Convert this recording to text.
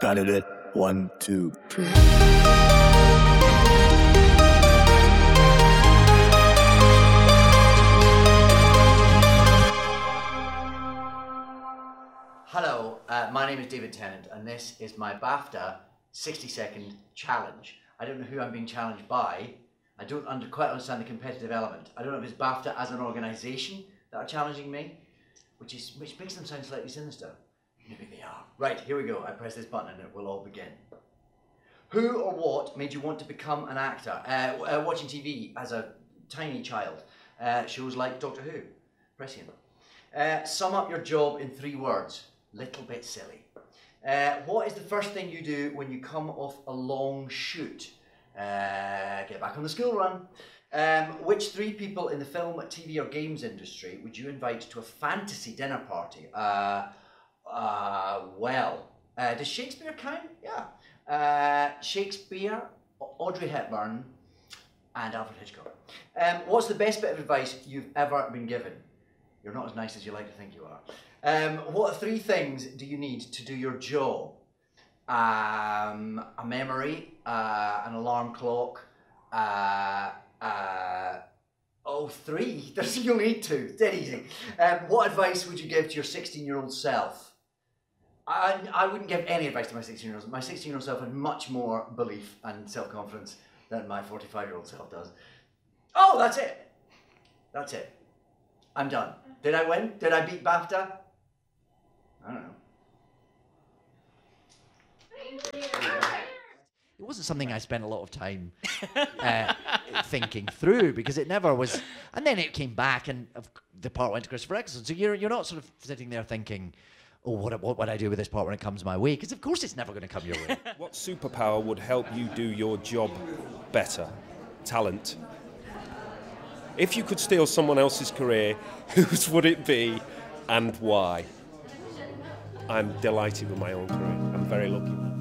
Candidate 1, 2, 3. Hello, my name is David Tennant, and this is my BAFTA 60-second challenge. I don't know who I'm being challenged by. I don't quite understand the competitive element. I don't know if it's BAFTA as an organisation that are challenging me, which makes them sound slightly sinister. Maybe they are. Right, here we go. I press this button and it will all begin. Who or what made you want to become an actor? Watching TV as a tiny child. Shows like Doctor Who. Prescient. Sum up your job in 3 words. Little bit silly. What is the first thing you do when you come off a long shoot? Get back on the school run. Which 3 people in the film, TV or games industry would you invite to a fantasy dinner party? Does Shakespeare count? Yeah. Shakespeare, Audrey Hepburn, and Alfred Hitchcock. What's the best bit of advice you've ever been given? You're not as nice as you like to think you are. What 3 things do you need to do your job? A memory, an alarm clock, 3. You'll need 2. Dead easy. What advice would you give to your 16-year-old self? I wouldn't give any advice to my 16-year-old. My 16-year-old self had much more belief and self-confidence than my 45-year-old self does. Oh, that's it. That's it. I'm done. Did I win? Did I beat BAFTA? I don't know. It wasn't something I spent a lot of time thinking through, because it never was. And then it came back, and the part went to Christopher Eccleston. So you're not sort of sitting there thinking, oh, what would I do with this part when it comes my way? Because of course it's never going to come your way. What superpower would help you do your job better? Talent. If you could steal someone else's career, whose would it be and why? I'm delighted with my own career. I'm very lucky.